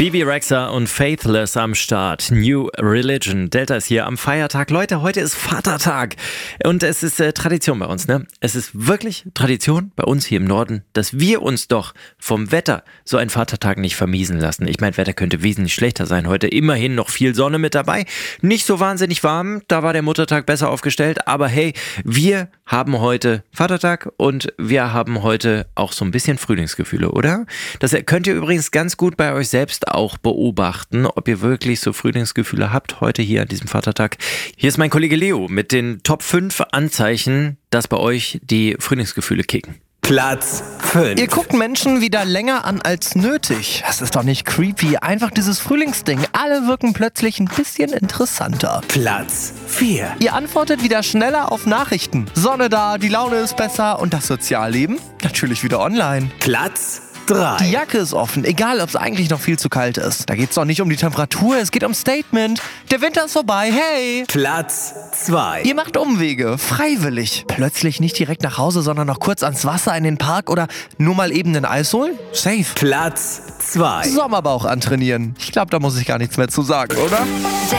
Bibi Rexha und Faithless am Start. New Religion. Delta ist hier am Feiertag. Leute, heute ist Vatertag. Und es ist Tradition bei uns, ne? Es ist wirklich Tradition bei uns hier im Norden, dass wir uns doch vom Wetter so einen Vatertag nicht vermiesen lassen. Ich meine, Wetter könnte wesentlich schlechter sein heute. Immerhin noch viel Sonne mit dabei. Nicht so wahnsinnig warm. Da war der Muttertag besser aufgestellt. Aber hey, wir haben heute Vatertag und wir haben heute auch so ein bisschen Frühlingsgefühle, oder? Das könnt ihr übrigens ganz gut bei euch selbst auch beobachten, ob ihr wirklich so Frühlingsgefühle habt heute hier an diesem Vatertag. Hier ist mein Kollege Leo mit den Top 5 Anzeichen, dass bei euch die Frühlingsgefühle kicken. Platz 5. Ihr guckt Menschen wieder länger an als nötig. Das ist doch nicht creepy. Einfach dieses Frühlingsding. Alle wirken plötzlich ein bisschen interessanter. Platz 4. Ihr antwortet wieder schneller auf Nachrichten. Sonne da, die Laune ist besser und das Sozialleben natürlich wieder online. Platz 3. Die Jacke ist offen, egal ob es eigentlich noch viel zu kalt ist. Da geht's doch nicht um die Temperatur, es geht um Statement. Der Winter ist vorbei, hey! Platz 2. Ihr macht Umwege, freiwillig. Plötzlich nicht direkt nach Hause, sondern noch kurz ans Wasser, in den Park oder nur mal eben ein Eis holen? Safe. Platz 2. Sommerbauch antrainieren. Ich glaube, da muss ich gar nichts mehr zu sagen, oder?